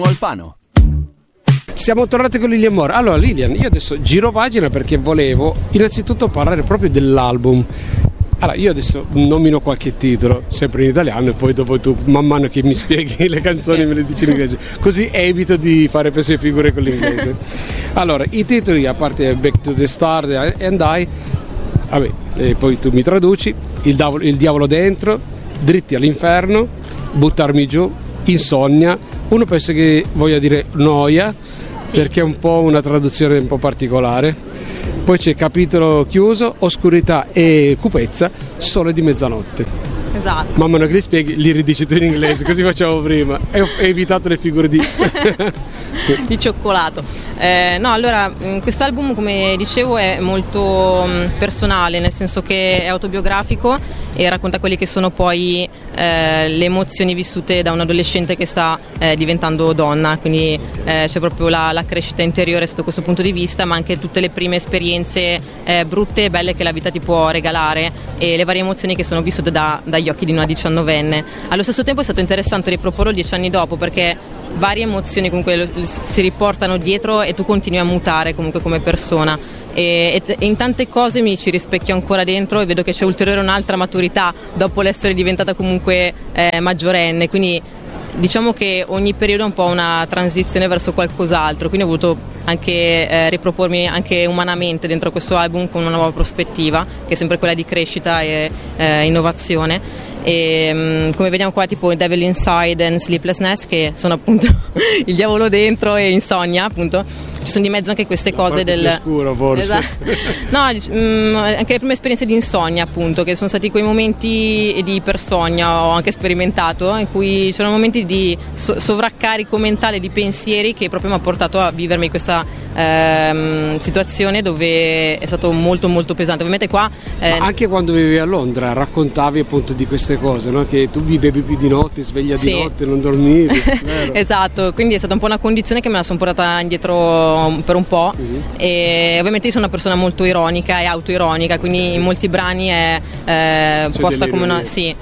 Alfano. Siamo tornati con Lilian Mora. Allora Lilian, io adesso giro pagina perché volevo innanzitutto parlare proprio dell'album. Allora io adesso nomino qualche titolo, sempre in italiano, e poi dopo tu man mano che mi spieghi le canzoni me le dici in inglese, così evito di fare pessime figure con l'inglese. Allora, i titoli, a parte Back to the Start and I, vabbè, e poi tu mi traduci, il diavolo dentro, Dritti all'inferno, Buttarmi giù, Insonnia. Uno pensa che voglia dire noia, sì, perché è un po' una traduzione un po' particolare. Poi c'è Capitolo chiuso, Oscurità e cupezza, Sole di mezzanotte. Esatto. Man mano che li spieghi li ridici tu in inglese, così facciamo prima. E ho evitato le figure di di cioccolato. No, allora, quest'album, come dicevo, è molto personale, nel senso che è autobiografico e racconta quelli che sono poi le emozioni vissute da un adolescente che sta diventando donna, quindi c'è proprio la crescita interiore sotto questo punto di vista, ma anche tutte le prime esperienze brutte e belle che la vita ti può regalare e le varie emozioni che sono vissute dagli occhi di una 19enne. Allo stesso tempo è stato interessante riproporlo 10 anni dopo, perché varie emozioni comunque si riportano dietro e tu continui a mutare comunque come persona e in tante cose mi ci rispecchio ancora dentro e vedo che c'è ulteriore un'altra maturità dopo l'essere diventata comunque maggiorenne, quindi diciamo che ogni periodo è un po' una transizione verso qualcos'altro, quindi ho voluto anche ripropormi anche umanamente dentro questo album con una nuova prospettiva che è sempre quella di crescita e innovazione. E come vediamo qua, tipo Devil Inside and Sleeplessness, che sono appunto il diavolo dentro e Insonnia, appunto ci sono di mezzo anche queste cose del più scuro forse. Esatto. No, anche le prime esperienze di insonnia, appunto, che sono stati quei momenti di ipersonnia, ho anche sperimentato, in cui c'erano momenti di sovraccarico mentale di pensieri che proprio mi ha portato a vivermi questa situazione dove è stato molto molto pesante. Ovviamente qua ma anche quando vivevi a Londra raccontavi appunto di queste cose, no? Che tu vivevi più di notte, sveglia sì, di notte, non dormivi. Esatto, quindi è stata un po' una condizione che me la sono portata indietro per un po'. E ovviamente io sono una persona molto ironica e autoironica, quindi in molti brani è posta come una sì.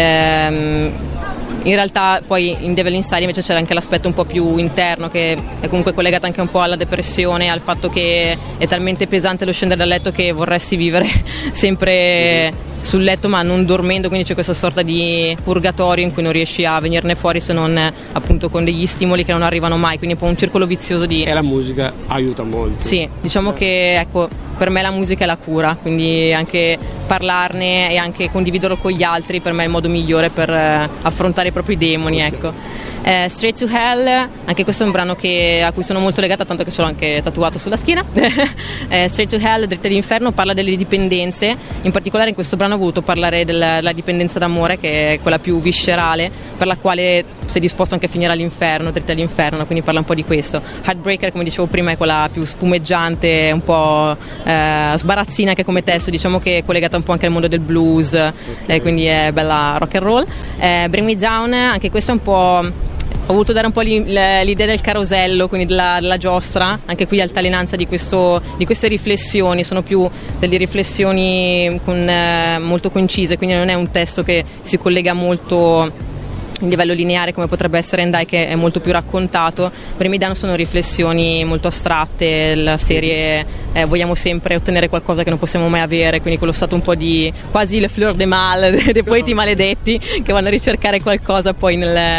In realtà poi in Devil Inside invece c'era anche l'aspetto un po' più interno, che è comunque collegato anche un po' alla depressione, al fatto che è talmente pesante lo scendere dal letto che vorresti vivere sempre sul letto ma non dormendo, quindi c'è questa sorta di purgatorio in cui non riesci a venirne fuori se non appunto con degli stimoli che non arrivano mai, quindi è un po' un circolo vizioso di... E la musica aiuta molto. Sì, diciamo che ecco, per me la musica è la cura, quindi anche parlarne e anche condividerlo con gli altri per me è il modo migliore per affrontare i propri demoni, ecco. Straight to Hell, anche questo è un brano a cui sono molto legata, tanto che ce l'ho anche tatuato sulla schiena. Straight to Hell, Dritte all'inferno, parla delle dipendenze, in particolare in questo brano ho voluto parlare della dipendenza d'amore, che è quella più viscerale, per la quale sei disposto anche a finire all'inferno, dritti all'inferno, quindi parla un po' di questo. Heartbreaker, come dicevo prima, è quella più spumeggiante, un po' sbarazzina anche come testo, diciamo che è collegata un po' anche al mondo del blues, quindi è bella rock and roll. Bring Me Down, anche questo è un po'... Ho voluto dare un po' l'idea del carosello, quindi della giostra, anche qui altalenanza di queste riflessioni, sono più delle riflessioni molto concise, quindi non è un testo che si collega molto in livello lineare come potrebbe essere Endai, che è molto più raccontato. Per me sono riflessioni molto astratte, la serie vogliamo sempre ottenere qualcosa che non possiamo mai avere, quindi quello stato un po' di quasi le fleur de mal dei poeti maledetti che vanno a ricercare qualcosa poi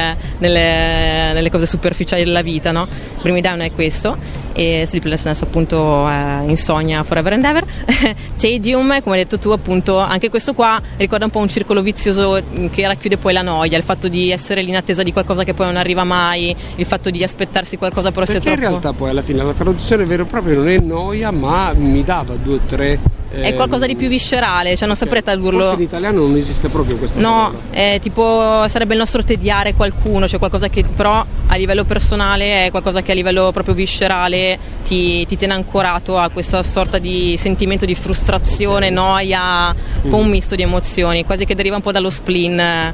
nelle cose superficiali della vita, no? Bring Me Down è questo, e Sleeplessness appunto Insonnia, Forever and Ever. Tedium, come hai detto tu, appunto anche questo qua ricorda un po' un circolo vizioso che racchiude poi la noia, il fatto di essere lì in attesa di qualcosa che poi non arriva mai, il fatto di aspettarsi qualcosa però perché se troppo... in realtà poi alla fine la traduzione vera e propria non è noia, ma mi dava 2 o 3 è qualcosa di più viscerale, cioè non saprei tradurlo. Forse in italiano non esiste proprio questa no, parola. Tipo sarebbe il nostro tediare qualcuno, cioè qualcosa che però a livello personale è qualcosa che a livello proprio viscerale ti tiene ancorato a questa sorta di sentimento di frustrazione, noia, un po' un misto di emozioni, quasi che deriva un po' dallo spleen,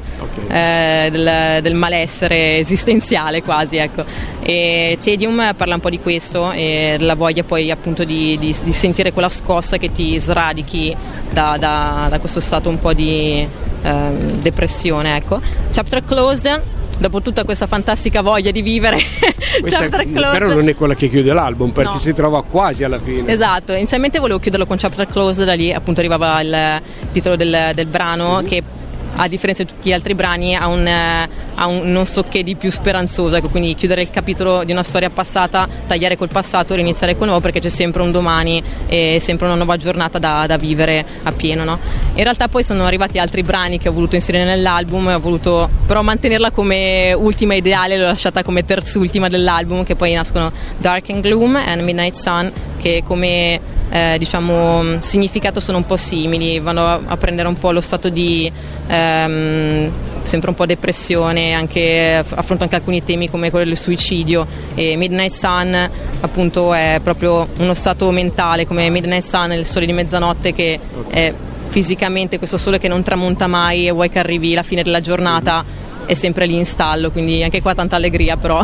del malessere esistenziale quasi, ecco. E Tedium parla un po' di questo e della voglia poi appunto di sentire quella scossa che ti sradichi da questo stato un po' di depressione, ecco. Chapter Closed, dopo tutta questa fantastica voglia di vivere, Chapter Close. Però non è quella che chiude l'album, perché No. si trova quasi alla fine. Esatto, inizialmente volevo chiuderlo con Chapter Close, da lì appunto arrivava il titolo del brano, che a differenza di tutti gli altri brani ha un non so che di più speranzoso, ecco, quindi chiudere il capitolo di una storia passata, tagliare col passato, riniziare col nuovo, perché c'è sempre un domani e sempre una nuova giornata da vivere appieno, no? In realtà poi sono arrivati altri brani che ho voluto inserire nell'album, ho voluto però mantenerla come ultima ideale, l'ho lasciata come terzultima dell'album, che poi nascono Dark and Gloom e Midnight Sun, che come diciamo significato sono un po' simili, vanno a prendere un po' lo stato di sempre un po' depressione, affronto anche alcuni temi come quello del suicidio, e Midnight Sun appunto è proprio uno stato mentale, come Midnight Sun è il sole di mezzanotte, che è fisicamente questo sole che non tramonta mai e vuoi che arrivi la fine della giornata, è sempre lì in stallo, quindi anche qua tanta allegria, però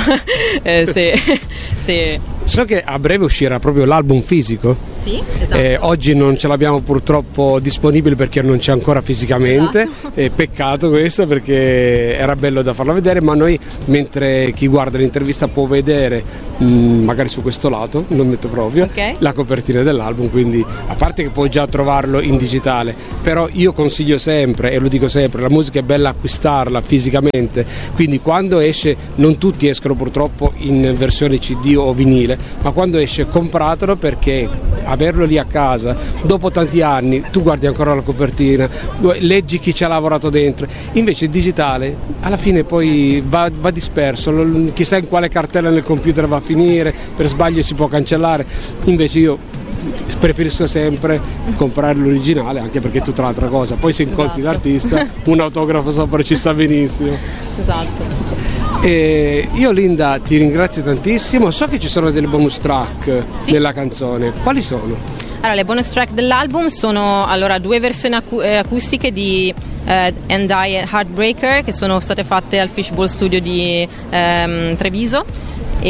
se... So che a breve uscirà proprio l'album fisico. Sì, esatto. Oggi non ce l'abbiamo purtroppo disponibile perché non c'è ancora fisicamente, esatto. Peccato questo, perché era bello da farlo vedere, ma noi, mentre chi guarda l'intervista può vedere magari su questo lato, non metto proprio, okay, la copertina dell'album, quindi a parte che puoi già trovarlo in digitale, però io consiglio sempre, e lo dico sempre, la musica è bella acquistarla fisicamente, quindi quando esce, non tutti escono purtroppo in versione CD o vinile, ma quando esce compratelo, perché averlo lì a casa dopo tanti anni tu guardi ancora la copertina, leggi chi ci ha lavorato dentro, invece il digitale alla fine poi va disperso, chissà in quale cartella nel computer va a finire, per sbaglio si può cancellare, invece io preferisco sempre comprare l'originale, anche perché è tutta un'altra cosa, poi se incontri l'artista un autografo sopra ci sta benissimo. Esatto. Io Linda ti ringrazio tantissimo, so che ci sono delle bonus track nella canzone, quali sono? Allora, le bonus track dell'album sono due versioni acustiche di And I e Heartbreaker, che sono state fatte al Fishbowl Studio di Treviso,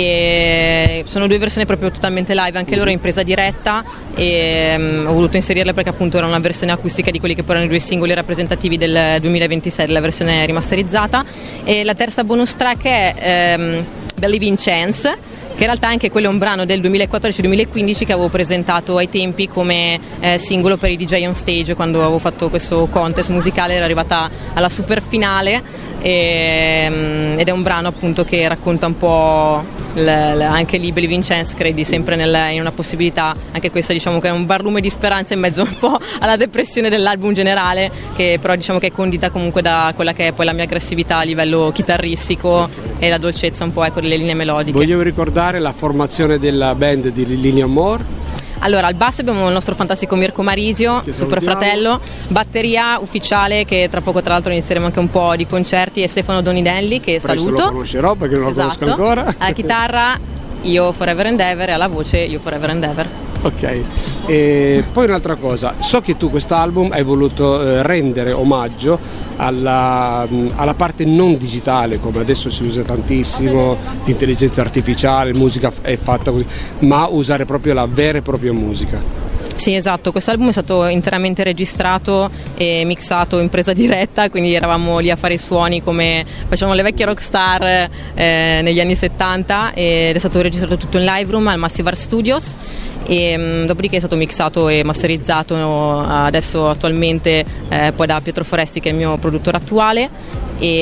e sono due versioni proprio totalmente live, anche loro in presa diretta, e ho voluto inserirle perché appunto era una versione acustica di quelli che poi erano i due singoli rappresentativi del 2026, la versione rimasterizzata. E la terza bonus track è Believe in Chance, che in realtà anche quello è un brano del 2014-2015 che avevo presentato ai tempi come singolo per i DJ on stage, quando avevo fatto questo contest musicale, era arrivata alla super finale, ed è un brano appunto che racconta un po' anche lì Believe in Chance, credi sempre in una possibilità, anche questa diciamo che è un barlume di speranza in mezzo un po' alla depressione dell'album generale, che però diciamo che è condita comunque da quella che è poi la mia aggressività a livello chitarristico e la dolcezza un po' delle linee melodiche. Voglio ricordare la formazione della band di Lilian Moore. Allora, al basso abbiamo il nostro fantastico Mirko Marisio, super fratello, batteria ufficiale, che tra poco tra l'altro inizieremo anche un po' di concerti, e Stefano Donidelli, che Presto saluto. lo conoscerò perché non lo conosco ancora. Alla chitarra io Forever and Ever, e alla voce io Forever and Ever. Ok, e poi un'altra cosa, so che tu quest'album hai voluto rendere omaggio alla parte non digitale, come adesso si usa tantissimo, l'intelligenza artificiale, musica è fatta così, ma usare proprio la vera e propria musica. Sì, esatto, questo album è stato interamente registrato e mixato in presa diretta, quindi eravamo lì a fare i suoni come facevano le vecchie rockstar negli anni 70, ed è stato registrato tutto in live room al Massive Art Studios, e dopodiché è stato mixato e masterizzato adesso attualmente poi da Pietro Foresti, che è il mio produttore attuale,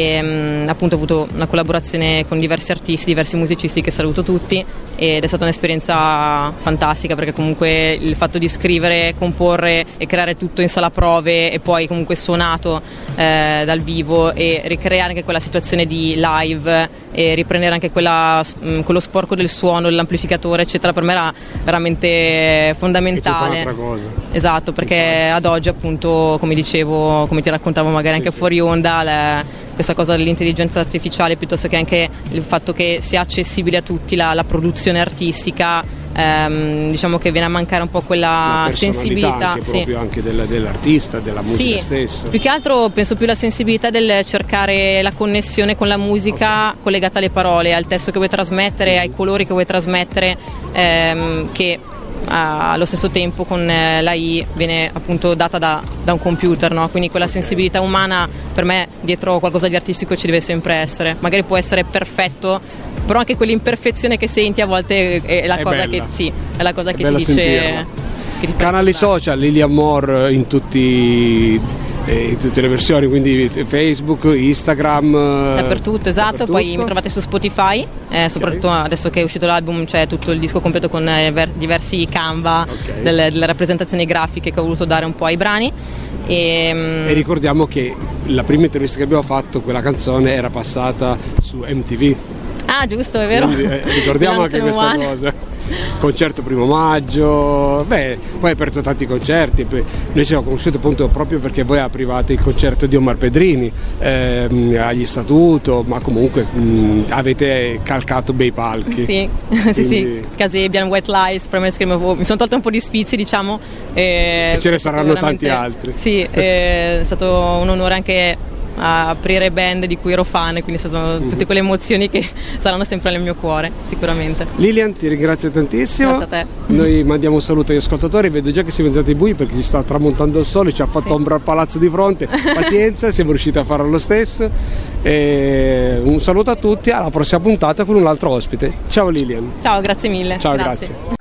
e appunto ho avuto una collaborazione con diversi artisti, diversi musicisti che saluto tutti, ed è stata un'esperienza fantastica, perché comunque il fatto di scrivere, comporre e creare tutto in sala prove, e poi comunque suonato dal vivo, e ricreare anche quella situazione di live e riprendere anche quello sporco del suono, dell'amplificatore eccetera, per me era veramente fondamentale. È tutta un'altra cosa. Esatto, perché ad oggi appunto, come dicevo, come ti raccontavo magari anche fuori onda, questa cosa dell'intelligenza artificiale, piuttosto che anche il fatto che sia accessibile a tutti la produzione artistica, diciamo che viene a mancare un po' quella sensibilità anche proprio anche dell'artista, della musica stessa. Più che altro penso più alla sensibilità del cercare la connessione con la musica, collegata alle parole, al testo che vuoi trasmettere, ai colori che vuoi trasmettere, che allo stesso tempo con l'AI viene appunto data da un computer, no? Quindi quella sensibilità umana per me dietro qualcosa di artistico ci deve sempre essere. Magari può essere perfetto, però anche quell'imperfezione che senti a volte è la cosa bella. è la cosa che ti dice. Che ti fa Canali parlare. social, Lilian Moore in tutte le versioni, quindi Facebook, Instagram, Dappertutto, esatto. dappertutto. Poi mi trovate su Spotify, soprattutto adesso che è uscito l'album c'è tutto il disco completo con diversi Canva delle rappresentazioni grafiche che ho voluto dare un po' ai brani. E ricordiamo che la prima intervista che abbiamo fatto, quella canzone era passata su MTV. Ah, giusto, è vero. Quindi, ricordiamo anche questa cosa. Concerto 1 maggio, poi hai aperto tanti concerti. Noi ci siamo conosciuti appunto proprio perché voi aprivate il concerto di Omar Pedrini agli Statuto, ma comunque avete calcato bei palchi. Sì, Quindi... sì, Kasabian, White Lies, mi sono tolto un po' di sfizi, diciamo. E ce ne saranno tanti altri. Sì, è stato un onore anche a aprire band di cui ero fan, quindi sono tutte quelle emozioni che saranno sempre nel mio cuore, sicuramente. Lilian, ti ringrazio tantissimo. Grazie a te. Noi mandiamo un saluto agli ascoltatori, vedo già che siamo entrati bui perché ci sta tramontando il sole, ci ha fatto ombra al palazzo di fronte, pazienza, siamo riusciti a farlo lo stesso. E un saluto a tutti, alla prossima puntata con un altro ospite. Ciao Lilian. Ciao, grazie mille. Ciao, grazie.